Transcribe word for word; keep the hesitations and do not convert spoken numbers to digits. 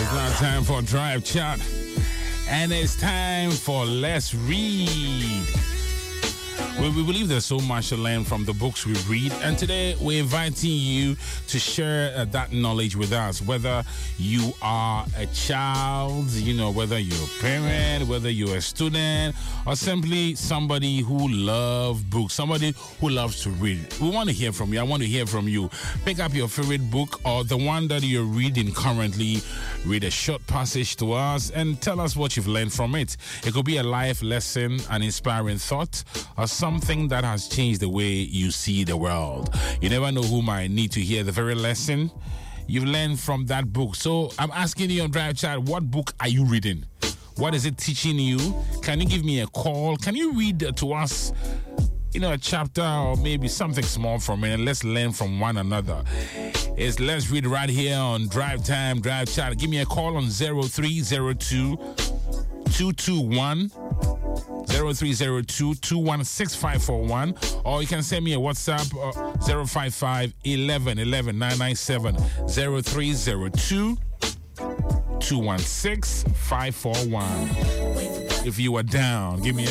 It's now time for Drive Chat. And it's time for Let's Read. We, we believe there's so much to learn from the books we read, and today we're inviting you to share uh, that knowledge with us. Whether you are a child, you know, whether you're a parent, whether you're a student, or simply somebody who loves books, somebody who loves to read. We want to hear from you. I want to hear from you. Pick up your favorite book or the one that you're reading currently. Read a short passage to us and tell us what you've learned from it. It could be a life lesson, an inspiring thought, or something that has changed the way you see the world. You never know who might need to hear the very lesson you've learned from that book. So I'm asking you on Drive Chat, what book are you reading? What is it teaching you? Can you give me a call? Can you read to us, you know, a chapter or maybe something small from it, and let's learn from one another. It's Let's Read right here on Drive Time, Drive Chat. Give me a call on zero three zero two, two two one, zero three zero two, two one six five four one, or you can send me a WhatsApp uh, zero five five, eleven, eleven, nine nine seven, zero three zero two, two one six five four one. If you are down, give me a